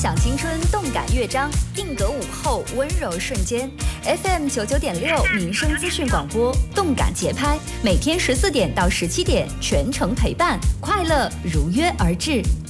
享青春动感乐章，定格午后温柔瞬间。FM 99.6民生资讯广播，动感节拍，每天14点到17点全程陪伴，快乐如约而至。